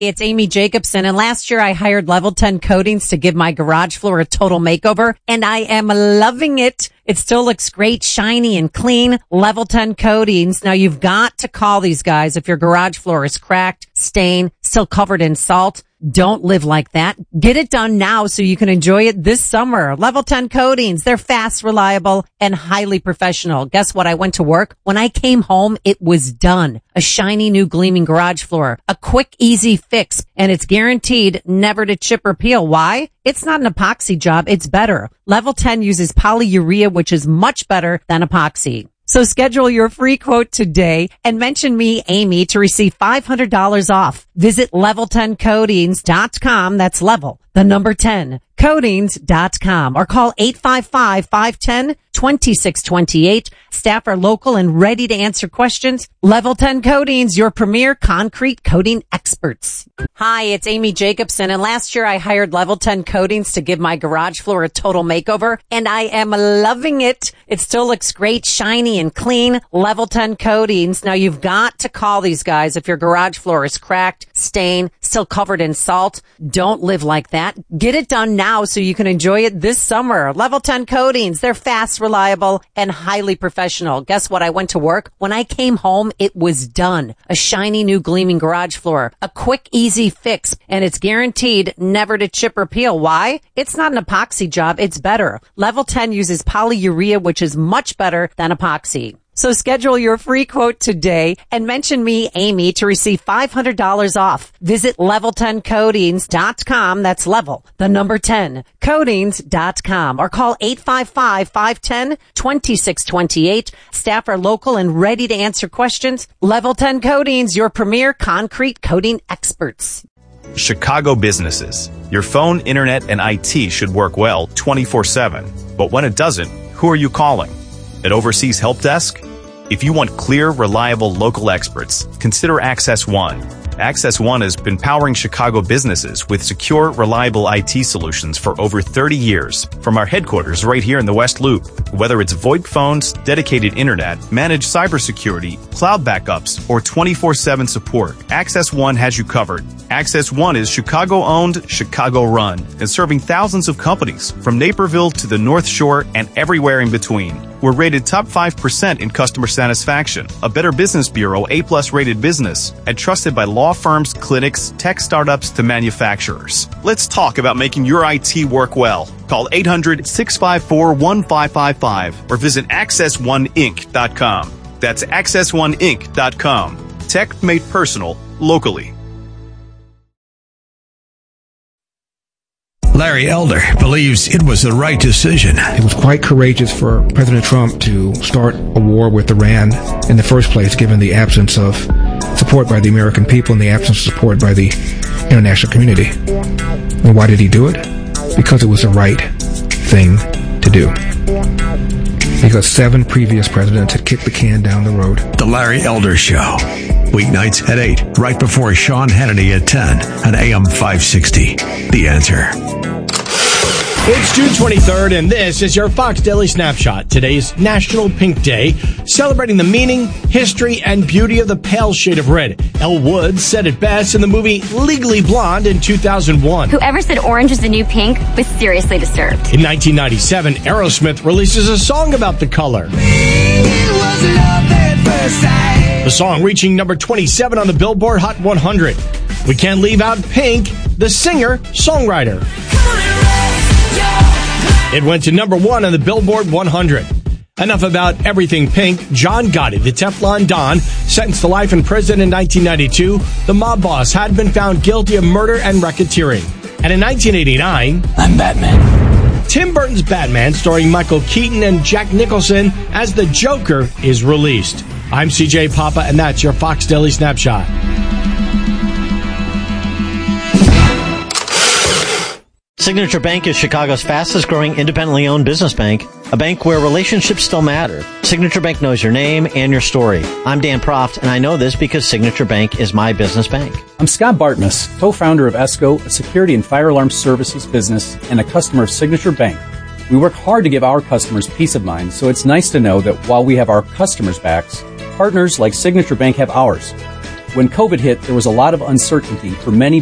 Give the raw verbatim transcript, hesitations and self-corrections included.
It's Amy Jacobson, and last year I hired Level ten Coatings to give my garage floor a total makeover, and I am loving it. It still looks great, shiny and clean. Level ten Coatings. Now you've got to call these guys if your garage floor is cracked, stained, still covered in salt. Don't live like that. Get it done now so you can enjoy it this summer. Level ten Coatings. They're fast, reliable, and highly professional. Guess what? I went to work. When I came home, it was done. A shiny new gleaming garage floor. A quick, easy fix. And it's guaranteed never to chip or peel. Why? It's not an epoxy job. It's better. Level ten uses polyurea, which is much better than epoxy. So schedule your free quote today and mention me, Amy, to receive five hundred dollars off. Visit level ten coatings dot com. That's level, the number ten, coatings dot com, or call eight five five, five one zero, two six two eight. Staff are local and ready to answer questions. Level ten Coatings, your premier concrete coating experts. Hi, it's Amy Jacobson, and last year I hired Level ten Coatings to give my garage floor a total makeover, and I am loving it. It still looks great, shiny and clean. Level ten Coatings. Now you've got to call these guys if your garage floor is cracked, stained, still covered in salt. Don't live like that. Get it done now so you can enjoy it this summer. Level ten Coatings. They're fast, reliable, and highly professional. Guess what? I went to work. When I came home, it was done. A shiny new gleaming garage floor. A quick, easy fix. And it's guaranteed never to chip or peel. Why? It's not an epoxy job. It's better. Level ten uses polyurea, which is much better than epoxy. So schedule your free quote today and mention me, Amy, to receive five hundred dollars off. Visit level ten coatings dot com. That's level, the number ten, coatings dot com, or call eight five five, five one zero, two six two eight. Staff are local and ready to answer questions. Level ten Coatings, your premier concrete coating experts. Chicago businesses. Your phone, internet, and I T should work well twenty-four seven. But when it doesn't, who are you calling? At Overseas Help Desk? If you want clear, reliable, local experts, consider Access One. Access One has been powering Chicago businesses with secure, reliable I T solutions for over thirty years from our headquarters right here in the West Loop. Whether it's VoIP phones, dedicated internet, managed cybersecurity, cloud backups, or twenty-four seven support, Access One has you covered. Access One is Chicago-owned, Chicago-run, and serving thousands of companies from Naperville to the North Shore and everywhere in between. We're rated top five percent in customer satisfaction, a Better Business Bureau A-plus rated business, and trusted by law firms, clinics, tech startups to manufacturers. Let's talk about making your I T work well. Call eight hundred, six five four, one five five five or visit access one inc dot com. That's access one inc dot com. Tech made personal, locally. Larry Elder believes it was the right decision. It was quite courageous for President Trump to start a war with Iran in the first place, given the absence of support by the American people and the absence of support by the international community. And why did he do it? Because it was the right thing to do. Because seven previous presidents had kicked the can down the road. The Larry Elder Show. Weeknights at eight, right before Sean Hannity at ten on A M five sixty. The Answer. It's June twenty-third, and this is your Fox Daily Snapshot. Today's National Pink Day, celebrating the meaning, history, and beauty of the pale shade of red. Elle Woods said it best in the movie Legally Blonde in two thousand one. Whoever said orange is the new pink was seriously disturbed. In nineteen ninety-seven, Aerosmith releases a song about the color. The song reaching number twenty-seven on the Billboard Hot one hundred. We can't leave out Pink, the singer-songwriter. It went to number one on the Billboard one hundred. Enough about everything Pink. John Gotti, the Teflon Don, sentenced to life in prison in nineteen ninety-two. The mob boss had been found guilty of murder and racketeering. And in nineteen eighty-nine, I'm Batman. Tim Burton's Batman, starring Michael Keaton and Jack Nicholson as the Joker, is released. I'm C J Papa, and that's your Fox Daily Snapshot. Signature Bank is Chicago's fastest growing independently owned business bank, a bank where relationships still matter. Signature Bank knows your name and your story. I'm Dan Proft, and I know this because Signature Bank is my business bank. I'm Scott Bartmus, co-founder of ESCO, a security and fire alarm services business and a customer of Signature Bank. We work hard to give our customers peace of mind, so it's nice to know that while we have our customers' backs, partners like Signature Bank have ours. When COVID hit, there was a lot of uncertainty for many